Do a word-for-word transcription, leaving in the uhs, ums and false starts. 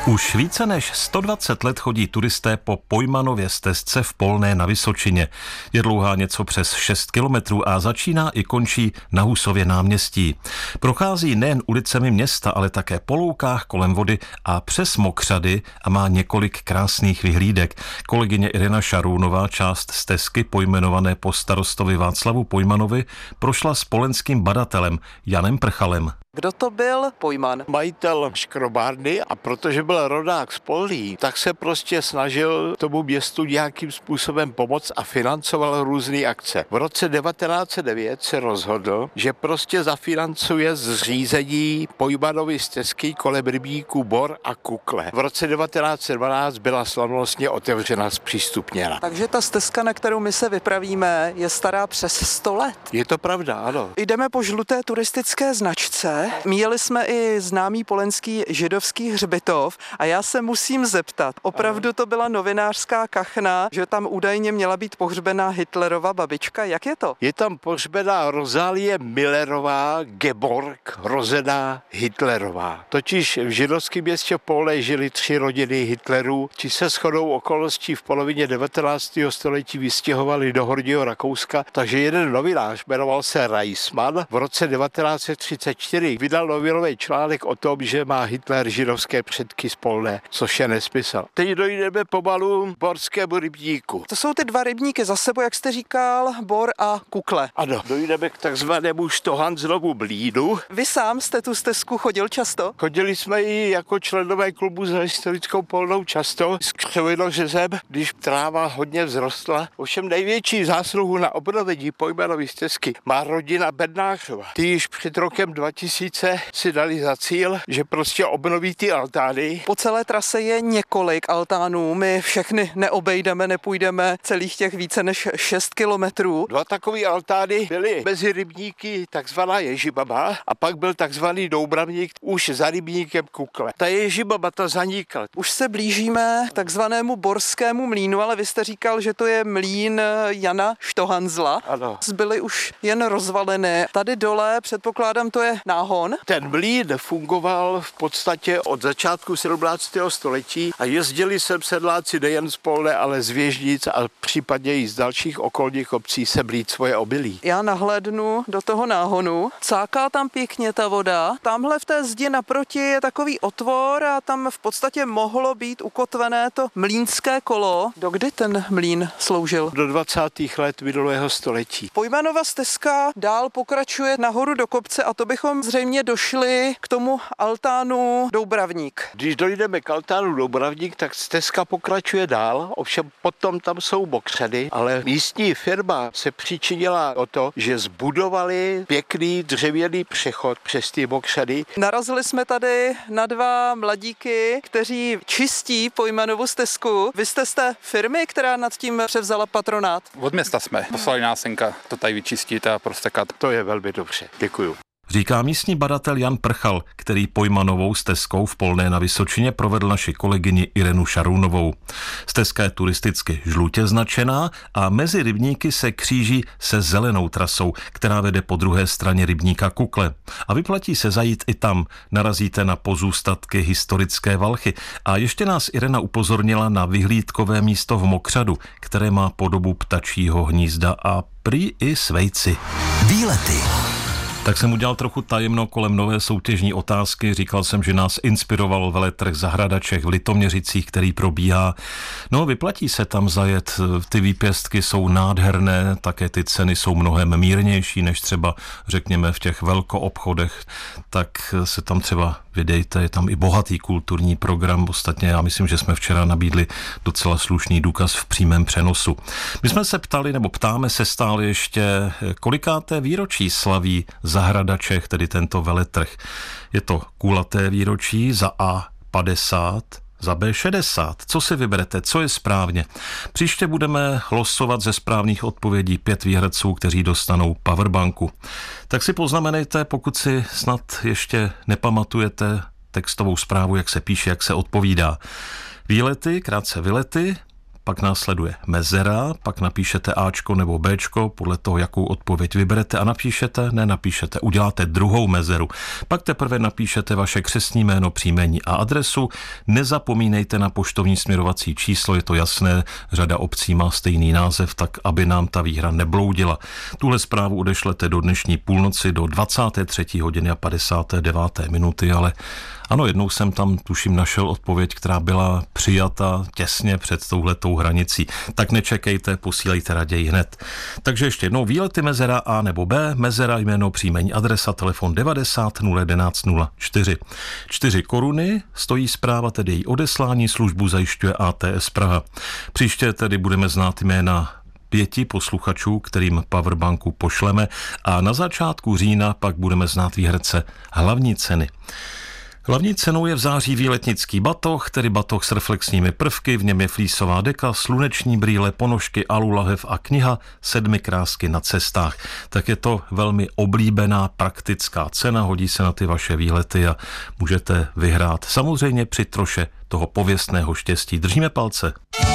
Už více než sto dvacet let chodí turisté po Pojmanově stezce v Polné na Vysočině. Je dlouhá něco přes šest kilometrů a začíná i končí na Husově náměstí. Prochází nejen ulicemi města, ale také po loukách kolem vody a přes mokřady a má několik krásných vyhlídek. Kolegyně Irena Šarůnová část stezky pojmenované po starostovi Václavu Pojmanovi prošla s polenským badatelem Janem Prchalem. Kdo to byl Pojman? Majitel škrobárny, a protože byl rodák z Polí, tak se prostě snažil tomu městu nějakým způsobem pomoct a financoval různé akce. V roce devatenáct set devět se rozhodl, že prostě zafinancuje zřízení Pojmanovy stezky kolem rybníků Bor a Kukle. V roce devatenáct set dvanáct byla slavnostně otevřena, zpřístupněna. Takže ta stezka, na kterou my se vypravíme, je stará přes sto let. Je to pravda, ano. Jdeme po žluté turistické značce. Míjeli jsme i známý polenský židovský hřbitov a já se musím zeptat, opravdu to byla novinářská kachna, že tam údajně měla být pohřbená Hitlerova babička, jak je to? Je tam pohřbená Rozálie Millerová Geborg, rozená Hitlerová. Totiž v židovském městě Polné žili tři rodiny Hitlerů, ti se shodou okolností v polovině devatenáctého století vystěhovali do Horního Rakouska, takže jeden novinář, jmenoval se Reisman, v roce devatenáct set třicet čtyři vydal novinový článek o tom, že má Hitler židovské předky z Polné, což je nesmysl. Teď dojdeme pomalu k Borskému rybníku. To jsou ty dva rybníky za sebou, jak jste říkal, Bor a Kukle. Ano, dojdeme k takzvanému Štohanzlovu blídu. Vy sám jste tu stezku chodil často? Chodili jsme i jako členové klubu za historickou Polnou často s křovinořezem, když tráva hodně vzrostla. Ovšem největší zásluhu na obnovení Pojmanovy stezky má rodina Bednářova. Ty již před rokem dva tisíce si dali za cíl, že prostě obnoví ty altány. Po celé trase je několik altánů, my všechny neobejdeme, nepůjdeme celých těch více než šest kilometrů. Dva takový altány byly mezi rybníky takzvaná Ježibaba a pak byl takzvaný Doubravník už za rybníkem Kukle. Ta Ježibaba ta zanikla. Už se blížíme k takzvanému Borskému mlýnu, ale vy jste říkal, že to je mlýn Jana Štohanzla. Ano. Zbyly už jen rozvalené. Tady dole, předpokládám, to je náhon. Ten mlýn fungoval v podstatě od začátku sedmnáctého století a jezdili sem sedláci nejen z Polné, ale z Věžnic a případně i z dalších okolních obcí se blít svoje obilí. Já nahlédnu do toho náhonu, cáká tam pěkně ta voda, tamhle v té zdi naproti je takový otvor a tam v podstatě mohlo být ukotvené to mlýnské kolo. Dokdy ten mlýn sloužil? Do dvacátých let minulého století. Pojmanova stezka dál pokračuje nahoru do kopce a to bychom zřejmě došli k tomu altánu Doubravník. Když dojdeme k altánu Doubravník, tak stezka pokračuje dál, ovšem potom tam jsou mokřady, ale místní firma se přičinila o to, že zbudovali pěkný dřevěný přechod přes ty mokřady. Narazili jsme tady na dva mladíky, kteří čistí Pojmanovu stezku. Vy jste z té firmy, která nad tím převzala patronát? Od města jsme. Poslali nás senka to tady vyčistit a prostekat. To je velmi dobře. Děkuju. Říká místní badatel Jan Prchal, který Pojmanovou stezkou v Polné na Vysočině provedl naši kolegyni Irenu Šarůnovou. Stezka je turisticky žlutě značená a mezi rybníky se kříží se zelenou trasou, která vede po druhé straně rybníka Kukle. A vyplatí se zajít i tam, narazíte na pozůstatky historické valchy. A ještě nás Irena upozornila na vyhlídkové místo v mokřadu, které má podobu ptačího hnízda a prý i s vejci. Výlety. Tak jsem udělal trochu tajemno kolem nové soutěžní otázky. Říkal jsem, že nás inspiroval veletrh Zahradaček v Litoměřicích, který probíhá. No, vyplatí se tam zajet. Ty výpěstky jsou nádherné, také ty ceny jsou mnohem mírnější, než třeba, řekněme, v těch velkoobchodech. Tak se tam třeba vydejte, je tam i bohatý kulturní program. Ostatně já myslím, že jsme včera nabídli docela slušný důkaz v přímém přenosu. My jsme se ptali, nebo ptáme se stále ještě, kolikáté výročí slaví Zahradaček, tedy tento veletrh. Je to kulaté výročí, za A padesát, za B šedesát. Co si vyberete, co je správně? Příště budeme losovat ze správných odpovědí pět výherců, kteří dostanou powerbanku. Tak si poznamenejte, pokud si snad ještě nepamatujete textovou zprávu, jak se píše, jak se odpovídá. Výlety, krátce vylety, pak následuje mezera, pak napíšete Ačko nebo Bčko, podle toho, jakou odpověď vyberete a napíšete, ne napíšete, uděláte druhou mezeru. Pak teprve napíšete vaše křestní jméno, příjmení a adresu. Nezapomínejte na poštovní směrovací číslo, je to jasné, řada obcí má stejný název, tak aby nám ta výhra nebloudila. Tuhle zprávu odešlete do dnešní půlnoci do dvacáté třetí hodiny a padesáté deváté minuty, ale ano, jednou jsem tam, tuším, našel odpověď, která byla přijata těsně před touhletou hranicí. Tak nečekejte, posílejte raději hned. Takže ještě jednou výlety mezera A nebo B, mezera jméno, příjmení, adresa, telefon devadesát nula jedenáct nula čtyři. Čtyři koruny stojí zpráva, tedy její odeslání, službu zajišťuje A T S Praha. Příště tedy budeme znát jména pěti posluchačů, kterým Powerbanku pošleme a na začátku října pak budeme znát výherce hlavní ceny. Hlavní cenou je v září výletnický batoh, tedy batoh s reflexními prvky, v něm je flísová deka, sluneční brýle, ponožky, alulahev a kniha Sedmi krásky na cestách. Tak je to velmi oblíbená praktická cena, hodí se na ty vaše výlety a můžete vyhrát samozřejmě při troše toho pověstného štěstí. Držíme palce.